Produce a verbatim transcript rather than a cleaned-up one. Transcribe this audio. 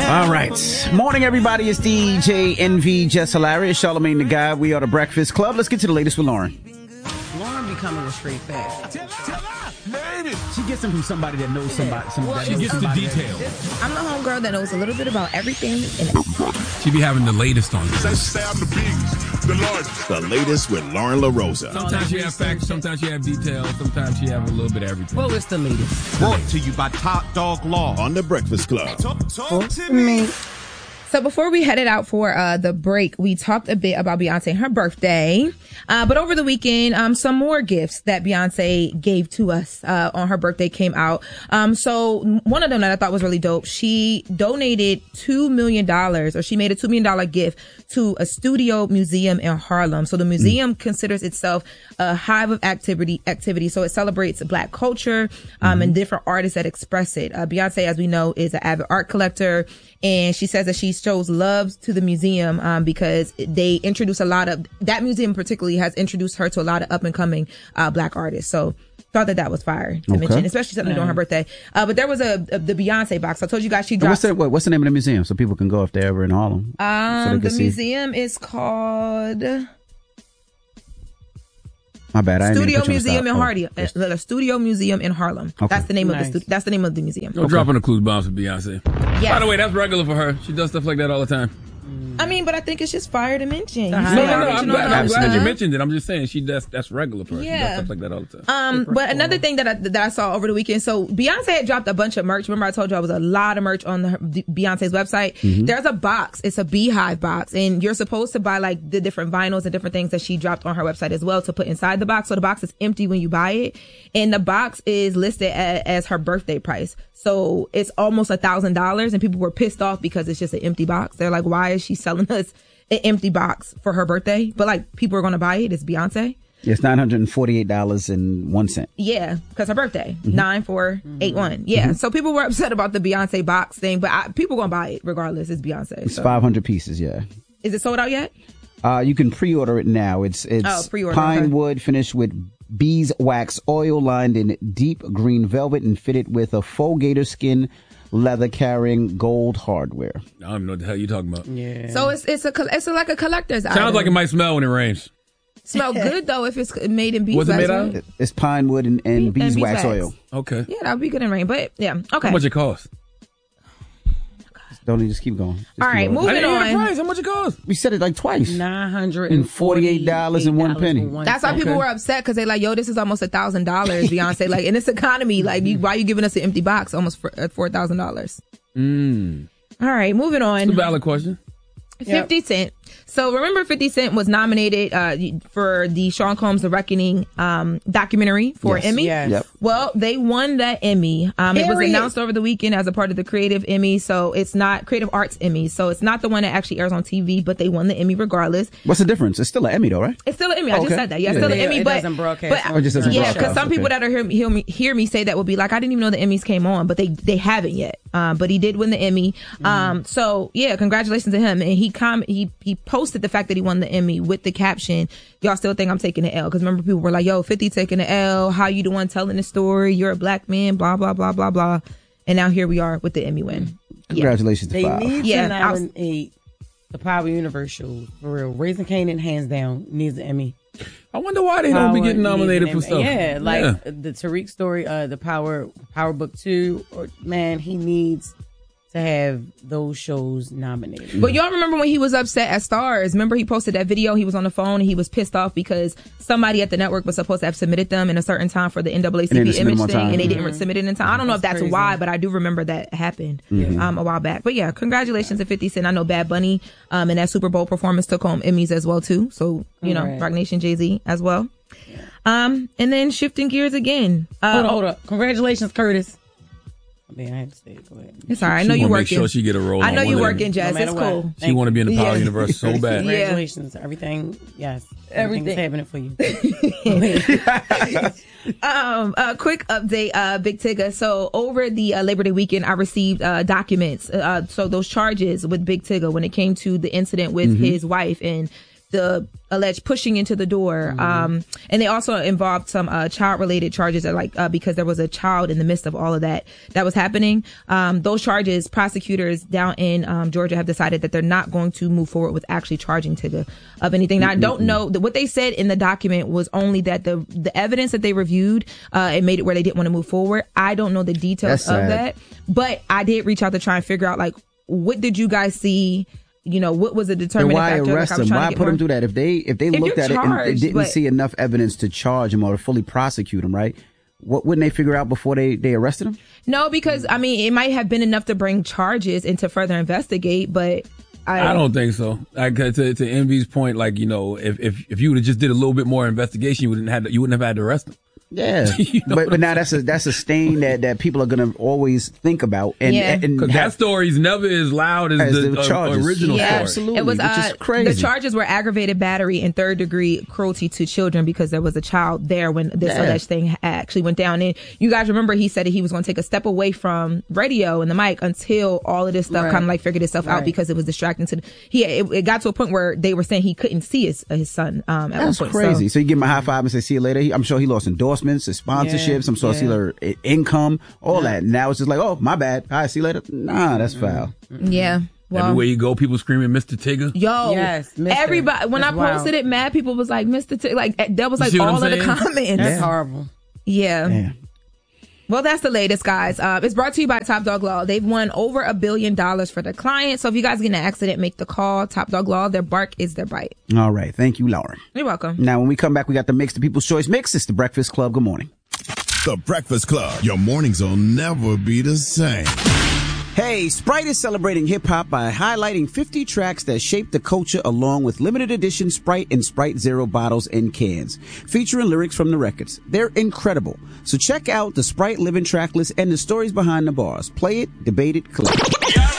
All right. Morning, everybody. It's D J N V, Just Hilarious, Charlamagne the Guy. We are the Breakfast Club. Let's get to the latest with Lauren. Lauren becoming a straight fact. She gets them from somebody that knows somebody. somebody She that gets knows the somebody details. I'm the homegirl that knows a little bit about everything. And She be having the latest on this. The latest with Lauren LaRosa. Sometimes you have facts, sometimes you have details, sometimes you have a little bit of everything. Well, it's the latest. Brought to you by Top Dog Law on The Breakfast Club. Talk, talk to me. So before we headed out for uh, the break, we talked a bit about Beyonce and her birthday. Uh, but over the weekend, um, some more gifts that Beyonce gave to us uh, on her birthday came out. Um, so one of them that I thought was really dope, she donated two million dollars, or she made a two million dollars gift to a studio museum in Harlem. So the museum mm. considers itself a hive of activity, activity. So it celebrates Black culture um, mm. and different artists that express it. Uh, Beyonce, as we know, is an avid art collector. And she says that she shows love to the museum um, because they introduce a lot of, that museum particularly has introduced her to a lot of up and coming uh, Black artists. So thought that that was fire to okay. mention, especially something yeah. during her birthday. Uh, but there was a, a the Beyonce box. I told you guys she dropped. What's the, what, what's the name of the museum so people can go if they're ever in Harlem? Um, so the museum is called My bad. I Studio Museum in oh, Harlem. yes. Uh, the Studio Museum in Harlem. Okay. That's the name nice. of the stu- that's the name of the museum. Don't okay. drop on the clues bombs for Beyonce. Yes. By the way, that's regular for her. She does stuff like that all the time. I mean, but I think it's just fire to mention. No, no, no. I'm glad, I'm glad you stuff. mentioned it. I'm just saying she does. That's regular for her. Yeah. She does stuff like that all the time. Um, Super but cool. another thing that I, that I saw over the weekend. So Beyonce had dropped a bunch of merch. Remember, I told you I was a lot of merch on the, Beyonce's website. Mm-hmm. There's a box. It's a Beehive box, and you're supposed to buy like the different vinyls and different things that she dropped on her website as well to put inside the box. So the box is empty when you buy it, and the box is listed as, as her birthday price. So it's almost a thousand dollars, and people were pissed off because it's just an empty box. They're like, why is she selling us an empty box for her birthday? But like, people are going to buy it. It's Beyonce. It's nine hundred forty-eight dollars and one cent. Yeah, because her birthday, mm-hmm. nine four eight one. Yeah, mm-hmm. So people were upset about the Beyonce box thing, but I, people going to buy it regardless. It's Beyonce. It's so. five hundred pieces, yeah. Is it sold out yet? Uh, you can pre-order it now. It's it's oh, pre-order, pine okay. wood finished with beeswax oil lined in deep green velvet and fitted with a faux gator skin leather carrying gold hardware. I don't even know what the hell you're talking about. Yeah. So it's it's a it's a, like a collector's Sounds item. like it might smell when it rains. Smell good though if it's made in beeswax. What's it made out of? It's pine wood and, and Be- and beeswax, beeswax oil. Okay. Yeah, that would be good in rain. But yeah, okay. How much it cost? Don't just keep going. Just All keep right, going. moving I didn't hear on. the price. How much it cost? We said it like twice. nine hundred And forty-eight dollars and one penny. That's why people Okay. were upset because they're like, "Yo, this is almost a thousand dollars, Beyonce." Like in this economy, like, you, why are you giving us an empty box almost for uh, four thousand dollars? Mm. All right, moving on. It's a valid question. fifty Cent. So remember fifty Cent was nominated uh, for the Sean Combs The Reckoning um, documentary for Yes. an Emmy. Yes. Yep. Well, they won that Emmy. Um, it was Period. announced over the weekend as a part of the Creative Emmy. So it's not Creative Arts Emmy. So it's not the one that actually airs on T V, but they won the Emmy regardless. What's the difference? It's still an Emmy though, right? It's still an Emmy. I Oh, just okay. said that. Yeah, it's Yeah. still an Yeah, Emmy, it but doesn't broadcast but on- Oh, it just doesn't yeah, broadcast, because some okay. people that are hear me, hear me hear me say that will be like, I didn't even know the Emmys came on, but they they haven't yet. Um, but he did win the Emmy. Um, so yeah, congratulations to him. And he com he he posted the fact that he won the Emmy with the caption, "Y'all still think I'm taking the L?" Because remember, people were like, "Yo, fifty taking the L. How you the one telling the story? You're a black man." Blah blah blah blah blah. And now here we are with the Emmy win. Congratulations They to Five. need Yeah, to I was- nominate the Power Universe shows. For real. Raising Kanan, hands down, needs an Emmy. I wonder why they don't be Power getting nominated for needs an stuff. Emmy. Yeah, like Yeah. the Tariq story, uh, the Power Power Book two. Or, man, he needs to have those shows nominated. But y'all remember when he was upset at Stars? Remember he posted that video? He was on the phone and he was pissed off because somebody at the network was supposed to have submitted them in a certain time for the N double A C And P they didn't image submit thing, them on and they time. didn't submit it in time. I don't know if That's that's crazy. why, but I do remember that happened um, a while back. But yeah, congratulations to fifty Cent. I know Bad Bunny um, and that Super Bowl performance took home Emmys as well too. So you know, Right. Rock Nation, Jay-Z as well. Um, and then shifting gears again. Uh, hold up, hold up. Congratulations, Curtis. I mean, I had to say it. Go ahead. It's all right. I She know you wanna make working. sure she get a role I on know one you of them. working, Jess. No It's matter what. cool. She want to be in the Power Yeah. Universe so bad. Yeah. Congratulations. Everything, yes. Everything's happening for you. Um, a quick update, uh, Big Tigger. So over the uh, Labor Day weekend, I received uh, documents. Uh, so those charges with Big Tigger when it came to the incident with Mm-hmm. his wife and the alleged pushing into the door. Mm-hmm. Um, and they also involved some uh, child-related charges, that like uh, because there was a child in the midst of all of that that was happening. Um, those charges, prosecutors down in um, Georgia have decided that they're not going to move forward with actually charging Tigger of anything. Now, I don't know that what they said in the document was only that the the evidence that they reviewed uh, and made it where they didn't want to move forward. I don't know the details of that, but I did reach out to try and figure out like what did you guys see. You know, what was the determining why factor? Arrest like, them? Why put more... them through that? If they if they if looked at charged, it and they didn't but... see enough evidence to charge him or to fully prosecute him, right? What wouldn't they figure out before they, they arrested him? No, because I mean, it might have been enough to bring charges and to further investigate, but I, I don't think so. Like, to to Envy's point, like, you know, if if if you would have just did a little bit more investigation, you wouldn't have to, you wouldn't have had to arrest him. Yeah, you know but but now that's a that's a stain that, that people are gonna always think about, and yeah. and that, that story's never as loud as, as the, the uh, original yeah, story. Absolutely, it was. Which Uh, is crazy. The charges were aggravated battery and third degree cruelty to children because there was a child there when this yeah. alleged thing actually went down. And you guys remember he said that he was going to take a step away from radio and the mic until all of this stuff right. kind of like figured itself right. out because it was distracting to. The, he it, it got to a point where they were saying he couldn't see his his son. Um, at That's one point. crazy. So, so you give him a high five and say, "See you later." He, I'm sure he lost endorsements, his sponsorships. Yeah. I'm sure Yeah. he lost income, all yeah. that. Now it's just like, oh, my bad. All right, see you later. Nah, that's foul. Yeah. Well, everywhere you go, people screaming Mister Tigger. Yo, yes, Mister everybody. When That's I posted wild. it, mad people was like, Mister Tigger. Like that was like all of the comments. That's horrible. Yeah. yeah. Well, that's the latest, guys. Uh, it's brought to you by Top Dog Law. They've won over a billion dollars for their clients. So if you guys get in an accident, make the call. Top Dog Law. Their bark is their bite. All right. Thank you, Lauren. You're welcome. Now, when we come back, we got the mix, the People's Choice Mix. It's the Breakfast Club. Good morning. The Breakfast Club. Your mornings will never be the same. Hey, Sprite is celebrating hip-hop by highlighting fifty tracks that shaped the culture along with limited edition Sprite and Sprite Zero bottles and cans, featuring lyrics from the records. They're incredible. So check out the Sprite Living track list and the stories behind the bars. Play it, debate it, collect it.